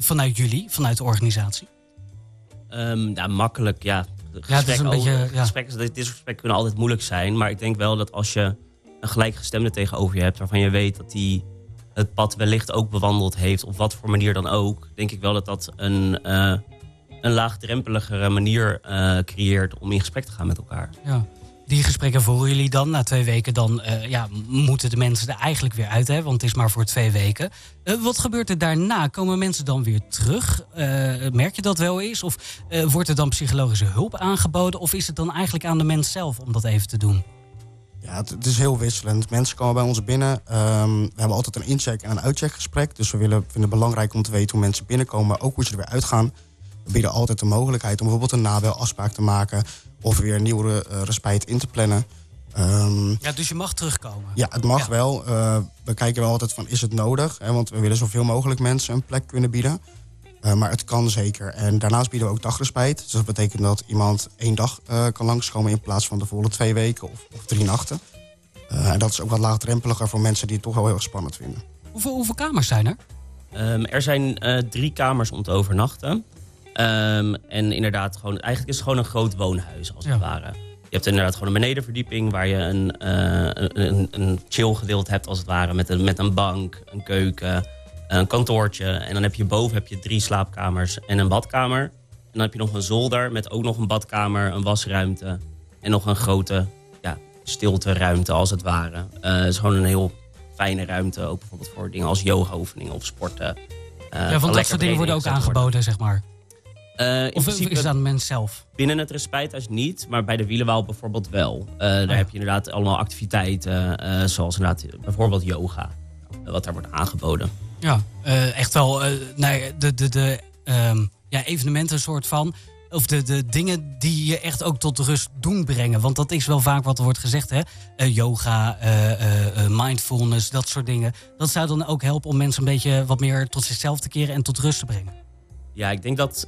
vanuit jullie, vanuit de organisatie? Makkelijk, ja. Dit soort gesprekken kunnen altijd moeilijk zijn. Maar ik denk wel dat als je een gelijkgestemde tegenover je hebt, waarvan je weet dat die het pad wellicht ook bewandeld heeft, op wat voor manier dan ook, denk ik wel dat dat een laagdrempeligere manier creëert om in gesprek te gaan met elkaar. Ja. Die gesprekken voeren jullie dan. Na 2 weken dan moeten de mensen er eigenlijk weer uit. Hè? Want het is maar voor 2 weken. Wat gebeurt er daarna? Komen mensen dan weer terug? Merk je dat wel eens? Of wordt er dan psychologische hulp aangeboden? Of is het dan eigenlijk aan de mens zelf om dat even te doen? Ja, het is heel wisselend. Mensen komen bij ons binnen. We hebben altijd een incheck en een uitcheckgesprek. Dus we vinden het belangrijk om te weten hoe mensen binnenkomen, maar ook hoe ze er weer uitgaan. We bieden altijd de mogelijkheid om bijvoorbeeld een nabelafspraak te maken of weer een nieuwe respijt in te plannen. Dus je mag terugkomen? Ja, het mag wel. We kijken wel altijd van, is het nodig? Hè? Want we willen zoveel mogelijk mensen een plek kunnen bieden. Maar het kan zeker. En daarnaast bieden we ook dagrespijt. Dus dat betekent dat iemand 1 dag kan langskomen in plaats van de volle 2 weken of 3 nachten. En dat is ook wat laagdrempeliger voor mensen die het toch wel heel erg spannend vinden. Hoeveel kamers zijn er? Er zijn 3 kamers om te overnachten. En inderdaad, eigenlijk is het gewoon een groot woonhuis als het ware. Je hebt inderdaad gewoon een benedenverdieping waar je een chill gedeelte hebt als het ware. Met een bank, een keuken, een kantoortje. En dan heb je boven 3 slaapkamers en een badkamer. En dan heb je nog een zolder met ook nog een badkamer, een wasruimte. En nog een grote stilteruimte als het ware. Het is gewoon een heel fijne ruimte. Ook bijvoorbeeld voor dingen als yoga-oefeningen of sporten. Want dat soort dingen worden ook aangeboden, zeg maar. Of is het aan de mens zelf? Binnen het respijthuis niet, maar bij de Wielenwaal bijvoorbeeld wel. Daar heb je inderdaad allemaal activiteiten, zoals inderdaad bijvoorbeeld yoga, wat daar wordt aangeboden. Ja, echt wel de evenementen soort van, of de dingen die je echt ook tot rust doen brengen. Want dat is wel vaak wat er wordt gezegd, hè? Yoga, mindfulness, dat soort dingen. Dat zou dan ook helpen om mensen een beetje wat meer tot zichzelf te keren en tot rust te brengen. Ja, ik denk dat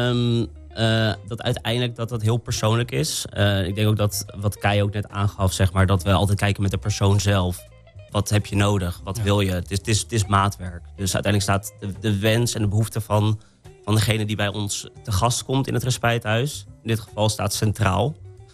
uiteindelijk dat heel persoonlijk is. Ik denk ook dat, wat Kai ook net aangaf, zeg maar, dat we altijd kijken met de persoon zelf. Wat heb je nodig? Wat wil je? Het is maatwerk. Dus uiteindelijk staat de wens en de behoefte van degene die bij ons te gast komt in het respijthuis. In dit geval staat centraal.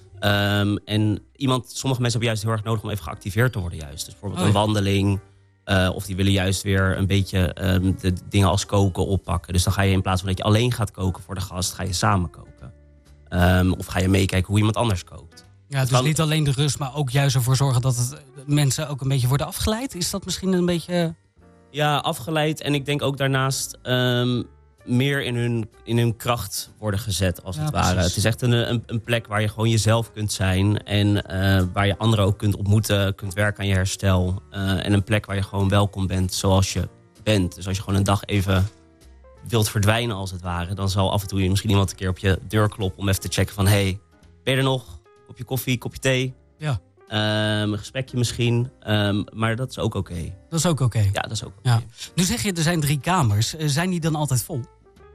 En sommige mensen hebben juist heel erg nodig om even geactiveerd te worden juist. Dus bijvoorbeeld een wandeling. Of die willen juist weer een beetje de dingen als koken oppakken. Dus dan ga je in plaats van dat je alleen gaat koken voor de gast, ga je samen koken. Of ga je meekijken hoe iemand anders kookt. Ja, dus niet alleen de rust, maar ook juist ervoor zorgen dat mensen ook een beetje worden afgeleid. Is dat misschien een beetje... Ja, afgeleid. En ik denk ook daarnaast meer in hun kracht worden gezet, als het ware. Precies. Het is echt een plek waar je gewoon jezelf kunt zijn. En waar je anderen ook kunt ontmoeten, kunt werken aan je herstel. En een plek waar je gewoon welkom bent zoals je bent. Dus als je gewoon een dag even wilt verdwijnen, als het ware, dan zal af en toe misschien iemand een keer op je deur kloppen om even te checken van, hey, ben je er nog? Kopje koffie, kopje thee? Ja. Een gesprekje misschien. Maar dat is ook oké. Dat is ook oké? Ja, dat is ook oké. Ja. Nu zeg je, er zijn 3 kamers. Zijn die dan altijd vol?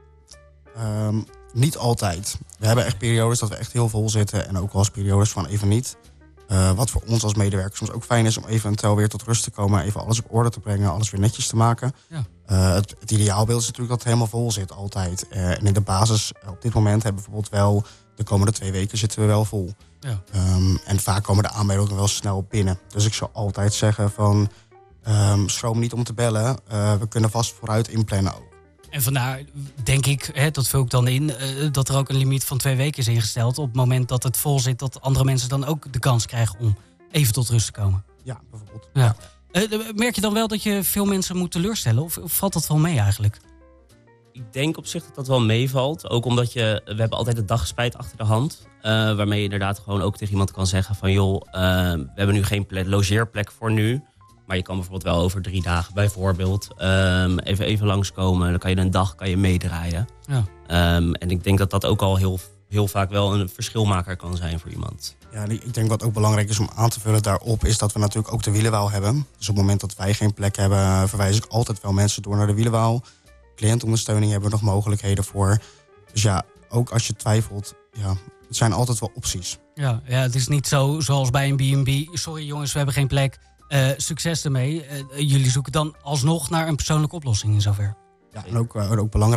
Niet altijd. We hebben echt periodes dat we echt heel vol zitten. En ook wel eens periodes van even niet. Wat voor ons als medewerkers soms ook fijn is om eventueel weer tot rust te komen. Even alles op orde te brengen, alles weer netjes te maken. Ja. Het ideaalbeeld is natuurlijk dat het helemaal vol zit altijd. En in de basis op dit moment hebben we bijvoorbeeld wel, de komende 2 weken zitten we wel vol. Ja. En vaak komen de aanmeldingen wel snel binnen. Dus ik zou altijd zeggen van, schroom niet om te bellen. We kunnen vast vooruit inplannen ook. En vandaar denk ik, dat vul ik dan in, dat er ook een limiet van 2 weken is ingesteld. Op het moment dat het vol zit, dat andere mensen dan ook de kans krijgen om even tot rust te komen. Ja, bijvoorbeeld. Ja. Merk je dan wel dat je veel mensen moet teleurstellen? Of valt dat wel mee eigenlijk? Ik denk op zich dat dat wel meevalt. Ook omdat we hebben altijd het daggespijt achter de hand. Waarmee je inderdaad gewoon ook tegen iemand kan zeggen van, joh, we hebben nu geen logeerplek voor nu. Maar je kan bijvoorbeeld wel over 3 dagen bijvoorbeeld even langskomen. Dan kan je een dag meedraaien. Ja. En ik denk dat dat ook al heel vaak wel een verschilmaker kan zijn voor iemand. Ja, ik denk wat ook belangrijk is om aan te vullen daarop, is dat we natuurlijk ook de Wielenwaal hebben. Dus op het moment dat wij geen plek hebben, verwijs ik altijd wel mensen door naar de Wielenwaal. Cliëntondersteuning hebben we nog mogelijkheden voor. Dus ja, ook als je twijfelt, ja, het zijn altijd wel opties. Ja, het is niet zo zoals bij een B&B. Sorry jongens, we hebben geen plek. Succes ermee. Jullie zoeken dan alsnog naar een persoonlijke oplossing in zover. Ja, en ook belangrijk.